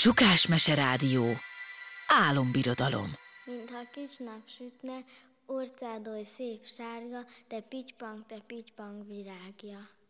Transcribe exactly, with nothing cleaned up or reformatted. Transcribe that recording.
Csukás-mese rádió. Álombirodalom. Mintha kis nap sütne, orcád oly szép sárga, te pitypang, te pitypang virágja.